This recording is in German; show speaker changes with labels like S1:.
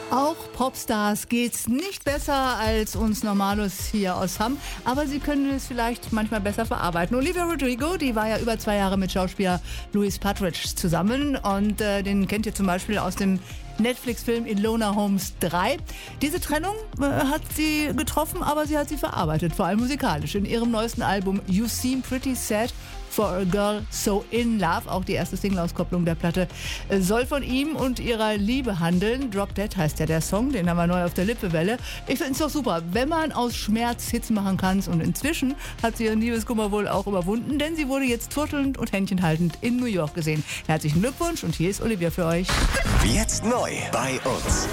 S1: Auch Popstars geht's nicht besser als uns Normalos hier aus Hamm, aber sie können es vielleicht manchmal besser verarbeiten. Olivia Rodrigo, die war ja über 2 Jahre mit Schauspieler Louis Partridge zusammen und den kennt ihr zum Beispiel aus dem Netflix-Film Enola Holmes 3. Diese Trennung hat sie getroffen, aber sie hat sie verarbeitet, vor allem musikalisch. In ihrem neuesten Album You Seem Pretty Sad for a Girl So In Love, auch die erste Single-Auskopplung der Platte, soll von ihm und ihrer Liebe handeln. Drop Dead heißt ja der Song, den haben wir neu auf der Lippewelle. Ich finde es doch super, wenn man aus Schmerz Hits machen kann. Und inzwischen hat sie ihren Liebeskummer wohl auch überwunden, denn sie wurde jetzt turtelnd und händchenhaltend in New York gesehen. Herzlichen Glückwunsch und hier ist Olivia für euch.
S2: Jetzt neu bei uns.